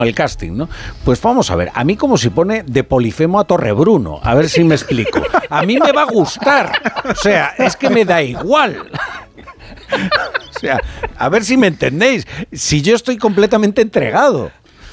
el casting, ¿no? Pues vamos a ver, a mí como si pone de Polifemo a Torrebruno, a ver si me explico. A mí me va a gustar, o sea, es que me da igual. O sea, a ver si me entendéis, si yo estoy completamente entregado.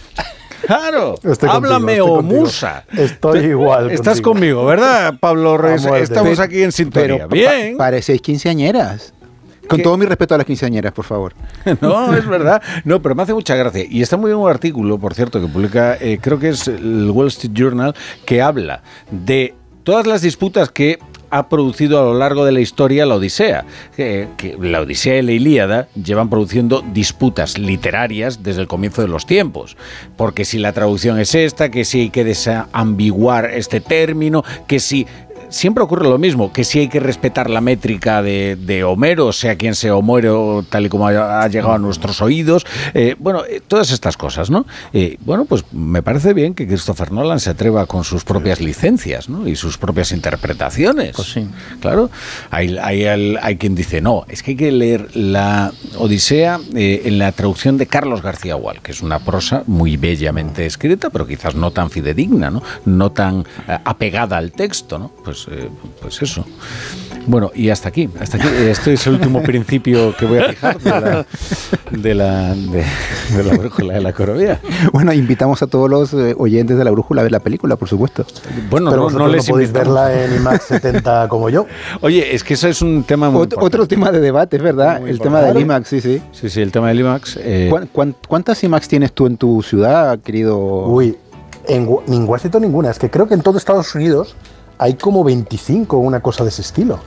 Claro, háblame o musa. Estoy igual. Estás conmigo, ¿verdad, Pablo Reyes? Estamos aquí en sintonía. Pero bien. Parecéis quinceañeras. Con todo mi respeto a las quinceañeras, por favor. No, es verdad. No, pero me hace mucha gracia. Y está muy bien un artículo, por cierto, que publica, creo que es el Wall Street Journal, que habla de todas las disputas que ha producido a lo largo de la historia la Odisea. Que la Odisea y la Ilíada llevan produciendo disputas literarias desde el comienzo de los tiempos. Porque si la traducción es esta, que si hay que desambiguar este término, que si... Siempre ocurre lo mismo, que si hay que respetar la métrica de Homero, sea quien sea Homero, tal y como ha llegado a nuestros oídos. Todas estas cosas, ¿no? Pues me parece bien que Christopher Nolan se atreva con sus propias licencias, ¿no? Y sus propias interpretaciones. Pues sí. Claro. Hay quien dice, no, es que hay que leer la Odisea en la traducción de Carlos García Gual, que es una prosa muy bellamente escrita, pero quizás no tan fidedigna, ¿no? No tan apegada al texto, ¿no? Pues eso. Bueno, y hasta aquí. Este es el último principio que voy a fijar de la brújula de la Corovía. Bueno, invitamos a todos los oyentes de la brújula a ver la película, por supuesto. Bueno, pero no les podéis verla en IMAX 70 como yo. Oye, es que eso es un tema muy otro tema de debate, es verdad. El tema del IMAX, sí. Sí, el tema del IMAX. ¿Cuántas IMAX tienes tú en tu ciudad, querido? Uy, en Washington ninguna. Es que creo que en todo Estados Unidos hay como 25 o una cosa de ese estilo.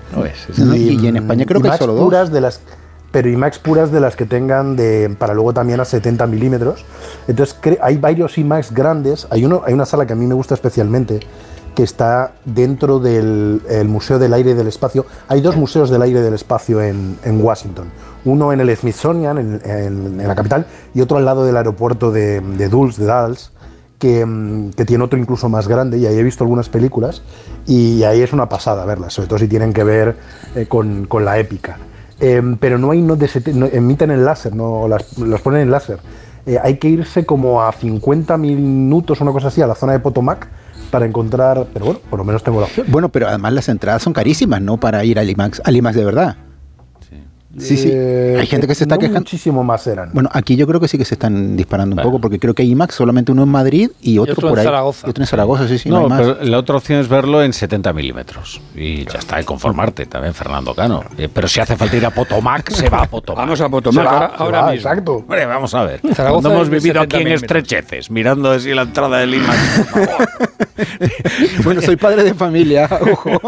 Y en España creo que hay solo puras dos. Pero IMAX puras de las que tengan para luego también a 70 milímetros. Entonces hay varios IMAX grandes. Hay una sala que a mí me gusta especialmente, que está dentro del Museo del Aire y del Espacio. Hay dos museos del aire y del espacio en Washington. Uno en el Smithsonian, en la capital, y otro al lado del aeropuerto de Dallas, que tiene otro incluso más grande, y ahí he visto algunas películas, y ahí es una pasada verlas, sobre todo si tienen que ver con la épica. Pero no emiten en láser, no las ponen en láser. Hay que irse como a 50 minutos, una cosa así, a la zona de Potomac, para encontrar, pero bueno, por lo menos tengo la opción. Bueno, pero además las entradas son carísimas, ¿no? Para ir al IMAX de verdad. Sí. Hay gente que se está quejando. Muchísimo más eran. Bueno, aquí yo creo que sí que se están disparando un poco, porque creo que hay IMAX solamente uno en Madrid y otro por ahí. Zaragoza. Y otro en Zaragoza, sí. No, pero la otra opción es verlo en 70 milímetros. Y ya está, y conformarte también, Fernando Cano. Pero si hace falta ir a Potomac, se va a Potomac. Vamos a Potomac ahora mismo. Exacto. Hombre, vamos a ver. Zaragoza Cuando hemos vivido aquí en milímetros. estrecheces, mirando así la entrada del IMAX, por favor. Bueno, soy padre de familia, ojo.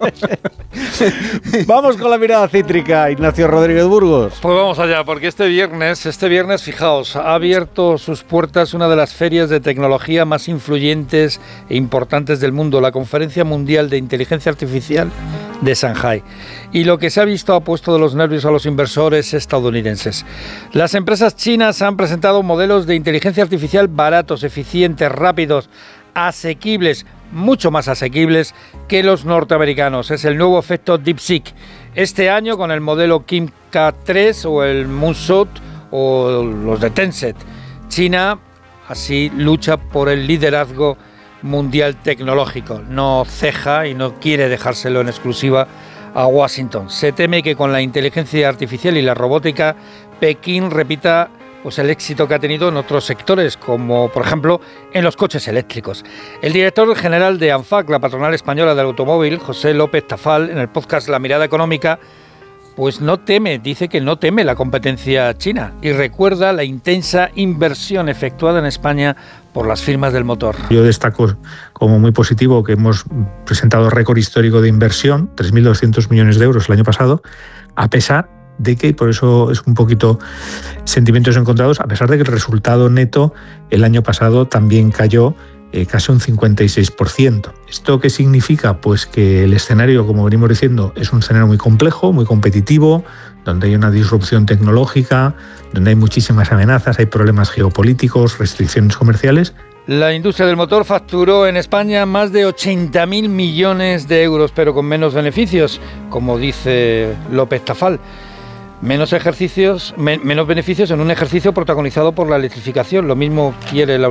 Vamos con la mirada cítrica, Ignacio Rodríguez Burgos. Pues vamos allá, porque este viernes, fijaos, ha abierto sus puertas una de las ferias de tecnología más influyentes e importantes del mundo, la Conferencia Mundial de Inteligencia Artificial de Shanghái. Y lo que se ha visto ha puesto de los nervios a los inversores estadounidenses. Las empresas chinas han presentado modelos de inteligencia artificial baratos, eficientes, rápidos, asequibles, mucho más asequibles que los norteamericanos. Es el nuevo efecto DeepSeek. Este año con el modelo Kim K3 o el Moonshot o los de Tencent. China así lucha por el liderazgo mundial tecnológico. No ceja y no quiere dejárselo en exclusiva a Washington. Se teme que con la inteligencia artificial y la robótica, Pekín repita el éxito que ha tenido en otros sectores, como por ejemplo en los coches eléctricos. El director general de ANFAC, la patronal española del automóvil, José López Tafal, en el podcast La Mirada Económica, dice que no teme la competencia china y recuerda la intensa inversión efectuada en España por las firmas del motor. Yo destaco como muy positivo que hemos presentado récord histórico de inversión, 3.200 millones de euros el año pasado, a pesar de que, por eso es un poquito sentimientos encontrados, a pesar de que el resultado neto el año pasado también cayó casi un 56%. ¿Esto qué significa? Pues que el escenario, como venimos diciendo, es un escenario muy complejo, muy competitivo, donde hay una disrupción tecnológica, donde hay muchísimas amenazas, hay problemas geopolíticos, restricciones comerciales. La industria del motor facturó en España más de 80.000 millones de euros, pero con menos beneficios, como dice López Tafal. menos beneficios en un ejercicio protagonizado por la electrificación. Lo mismo quiere la